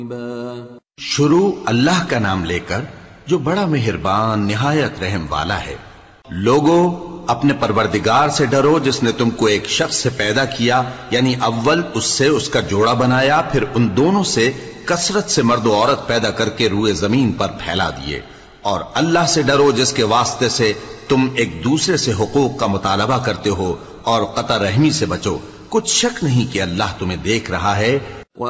शुरू अल्लाह का नाम लेकर जो बड़ा मेहरबान निहायत रहम वाला है। लोगों, अपने परवरदिगार से डरो जिसने तुमको एक शख्स से पैदा किया, यानी अव्वल उससे उसका जोड़ा बनाया, फिर उन दोनों से कसरत से मर्द और औरत पैदा करके रूए जमीन पर फैला दिए। और अल्लाह से डरो जिसके वास्ते से तुम एक दूसरे से हुकूक का मुतालबा करते हो, और कता रहमी से बचो। कुछ शक नहीं कि अल्लाह तुम्हें देख रहा है।